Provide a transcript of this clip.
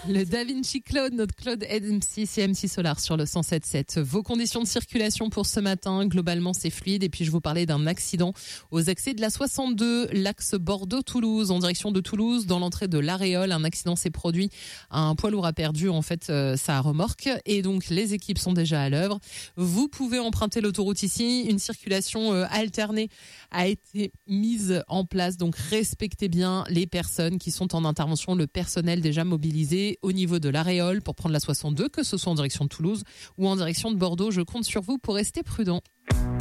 Le Da Vinci Claude, notre Claude MC, c'est MC Solar sur le 107.7. Vos conditions de circulation pour ce matin, globalement c'est fluide. Et puis je vous parlais d'un accident aux accès de la 62, l'axe Bordeaux-Toulouse, en direction de Toulouse, dans l'entrée de l'Aréole. Un accident s'est produit, un poids lourd a perdu en fait sa remorque. Et donc les équipes sont déjà à l'œuvre. Vous pouvez emprunter l'autoroute ici. Une circulation alternée a été mise en place. Donc respectez bien les personnes qui sont en intervention, le personnel déjà mobilisé au niveau de l'Aréole pour prendre la 62, que ce soit en direction de Toulouse ou en direction de Bordeaux. Je compte sur vous pour rester prudent.